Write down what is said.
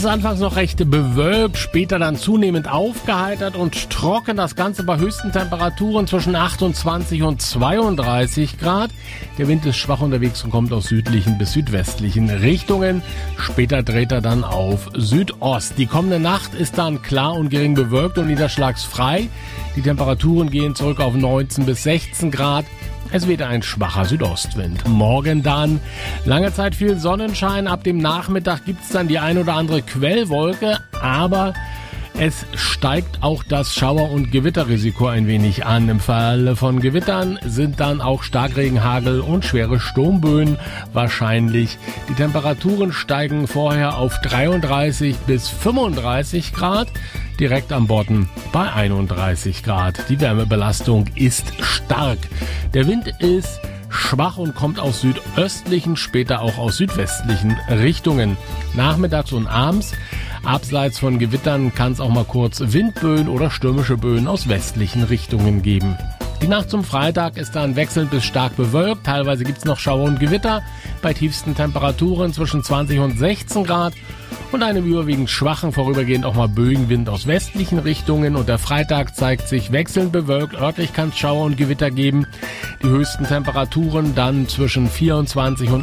ist anfangs noch recht bewölkt, später dann zunehmend aufgeheitert und trocken. Das Ganze bei höchsten Temperaturen zwischen 28 und 32 Grad. Der Wind ist schwach unterwegs und kommt aus südlichen bis südwestlichen Richtungen. Später dreht er dann auf Südost. Die kommende Nacht ist dann klar und gering bewölkt und niederschlagsfrei. Die Temperaturen gehen zurück auf 19 bis 16 Grad. Es weht ein schwacher Südostwind. Morgen dann lange Zeit viel Sonnenschein. Ab dem Nachmittag gibt's dann die ein oder andere Quellwolke, aber es steigt auch das Schauer- und Gewitterrisiko ein wenig an. Im Falle von Gewittern sind dann auch Starkregen, Hagel und schwere Sturmböen wahrscheinlich. Die Temperaturen steigen vorher auf 33 bis 35 Grad. Direkt am Bodden bei 31 Grad. Die Wärmebelastung ist stark. Der Wind ist schwach und kommt aus südöstlichen, später auch aus südwestlichen Richtungen. Nachmittags und abends, abseits von Gewittern, kann es auch mal kurz Windböen oder stürmische Böen aus westlichen Richtungen geben. Die Nacht zum Freitag ist dann wechselnd bis stark bewölkt. Teilweise gibt es noch Schauer und Gewitter bei tiefsten Temperaturen zwischen 20 und 16 Grad. Und einem überwiegend schwachen, vorübergehend auch mal Böenwind aus westlichen Richtungen. Und der Freitag zeigt sich wechselnd bewölkt. Örtlich kann es Schauer und Gewitter geben. Die höchsten Temperaturen dann zwischen 24 und